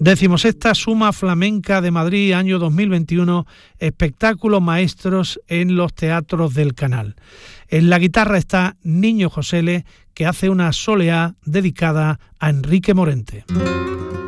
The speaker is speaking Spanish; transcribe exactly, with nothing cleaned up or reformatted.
Decimosexta Suma Flamenca de Madrid, año dos mil veintiuno, espectáculos maestros en los teatros del Canal. En la guitarra está Niño Josele, que hace una soleá dedicada a Enrique Morente.